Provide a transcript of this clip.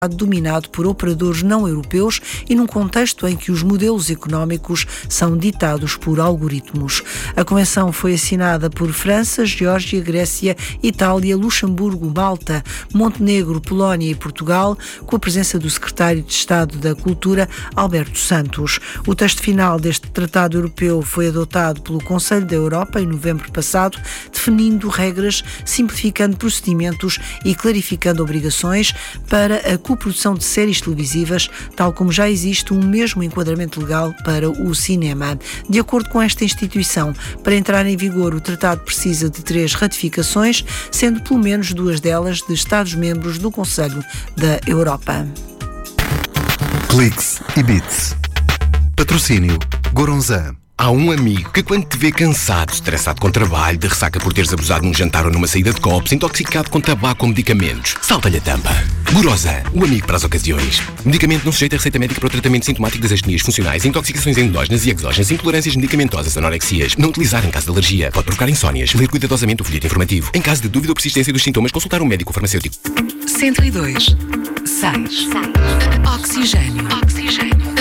dominado por operadores não europeus e num contexto em que os modelos económicos são ditados por algoritmos. A convenção foi assinada por França, Geórgia, Grécia, Itália, Luxemburgo, Malta, Montenegro, Polónia e Portugal, com a presença do secretário de Estado da Cultura, Alberto Santos. O texto final deste tratado europeu foi adotado pelo Conselho da Europa em novembro passado, definindo regras, simplificando procedimentos e clarificando obrigações para a coprodução de séries televisivas, tal como já existe um mesmo enquadramento legal para o cinema. De acordo com esta instituição, para entrar em vigor o tratado precisa de 3 ratificações, sendo pelo menos 2 delas de Estados-membros do Conselho da Europa. Cliques e Bits. Patrocínio Goronzan. Há um amigo que quando te vê cansado, estressado com trabalho, de ressaca por teres abusado num jantar ou numa saída de copos, intoxicado com tabaco ou medicamentos, salta-lhe a tampa. Goronzan, o amigo para as ocasiões. Medicamento não sujeito a receita médica para o tratamento sintomático das astenias funcionais, intoxicações endógenas e exógenas, intolerâncias medicamentosas, anorexias. Não utilizar em caso de alergia. Pode provocar insónias. Ler cuidadosamente o folheto informativo. Em caso de dúvida ou persistência dos sintomas, consultar um médico ou farmacêutico. 102. 6. Oxigênio.